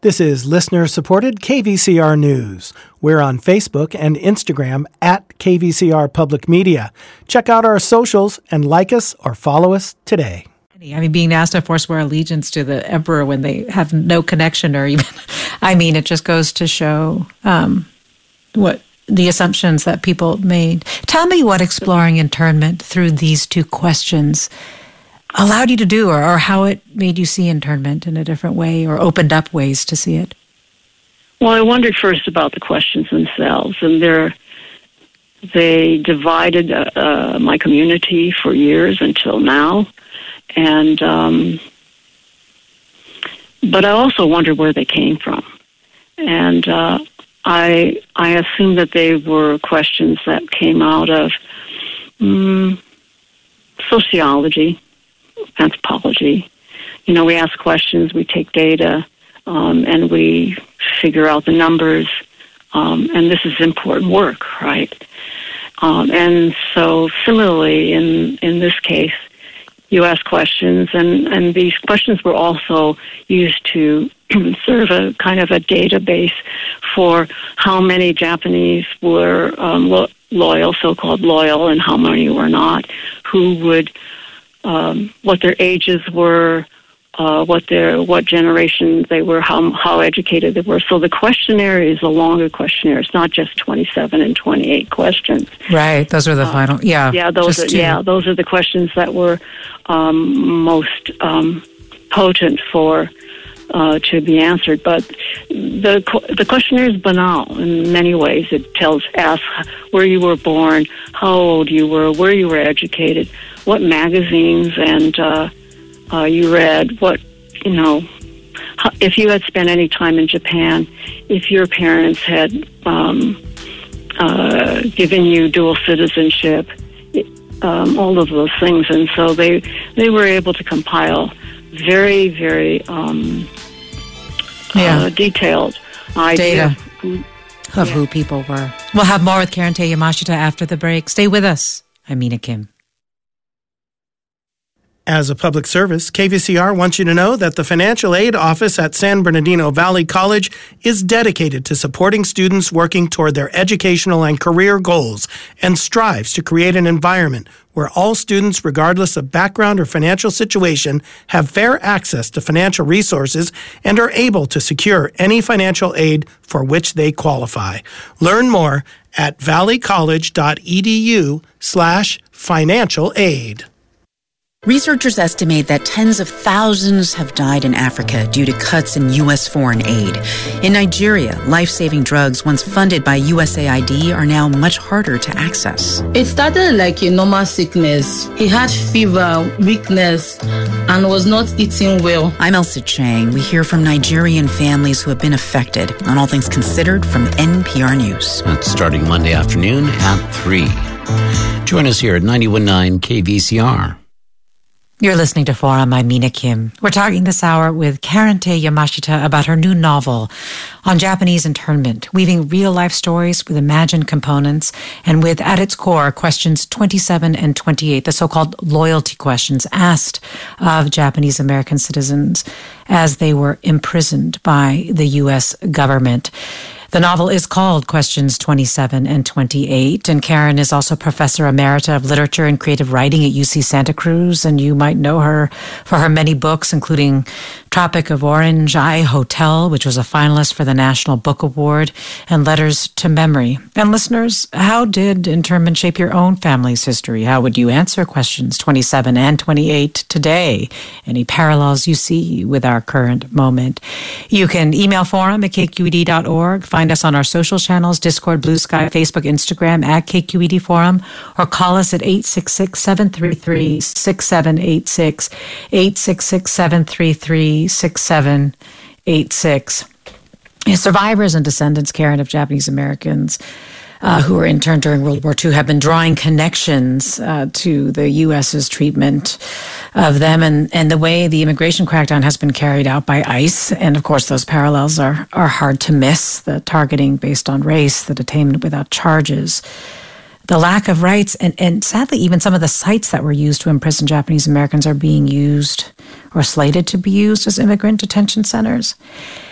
This is listener-supported KVCR News. We're on Facebook and Instagram at KVCR Public Media. Check out our socials and like us or follow us today. I mean, being asked to forswear allegiance to the emperor when they have no connection or even, it just goes to show what the assumptions that people made. Tell me what exploring internment through these two questions allowed you to do, or how it made you see internment in a different way or opened up ways to see it. Well, I wondered first about the questions themselves, and they divided my community for years until now. And but I also wondered where they came from, and I assumed that they were questions that came out of sociology, anthropology. We ask questions, we take data, and we figure out the numbers, and this is important work, right? And so similarly, in this case, you ask questions, and these questions were also used to serve a kind of a database for how many Japanese were loyal, so-called loyal, and how many were not, who would, what their ages were, what generation they were, how educated they were. So the questionnaire is a longer questionnaire. It's not just 27 and 28 questions. Right. Those are the final. Yeah. Yeah. Those are the questions that were most potent for to be answered. But the questionnaire is banal in many ways. It asks where you were born, how old you were, where you were educated, what magazines and you read, what, if you had spent any time in Japan, if your parents had given you dual citizenship, all of those things. And so they were able to compile very, very detailed idea data of who people were. We'll have more with Karente Yamashita after the break. Stay with us. I'm Mina Kim. As a public service, KVCR wants you to know that the Financial Aid Office at San Bernardino Valley College is dedicated to supporting students working toward their educational and career goals and strives to create an environment where all students, regardless of background or financial situation, have fair access to financial resources and are able to secure any financial aid for which they qualify. Learn more at valleycollege.edu/financial aid. Researchers estimate that tens of thousands have died in Africa due to cuts in U.S. foreign aid. In Nigeria, life-saving drugs once funded by USAID are now much harder to access. It started like a normal sickness. He had fever, weakness, and was not eating well. I'm Elsa Chang. We hear from Nigerian families who have been affected on All Things Considered from NPR News. That's starting Monday afternoon at 3. Join us here at 91.9 KVCR. You're listening to Forum. I'm Mina Kim. We're talking this hour with Karente Yamashita about her new novel on Japanese internment, weaving real-life stories with imagined components and with, at its core, questions 27 and 28, the so-called loyalty questions asked of Japanese American citizens as they were imprisoned by the U.S. government. The novel is called Questions 27 and 28, and Karen is also Professor Emerita of Literature and Creative Writing at UC Santa Cruz, and you might know her for her many books, including Tropic of Orange, I, Hotel, which was a finalist for the National Book Award, and Letters to Memory. And listeners, how did internment shape your own family's history? How would you answer questions 27 and 28 today? Any parallels you see with our current moment? You can email forum@kqed.org, find us on our social channels, Discord, Blue Sky, Facebook, Instagram, at KQED Forum, or call us at 866-733-6786, 866-733-6786. Survivors and descendants, Karen, of Japanese Americans who were interned during World War II have been drawing connections to the U.S.'s treatment of them and the way the immigration crackdown has been carried out by ICE. And, of course, those parallels are hard to miss, the targeting based on race, the detainment without charges, the lack of rights, and sadly, even some of the sites that were used to imprison Japanese Americans are being used or slated to be used as immigrant detention centers.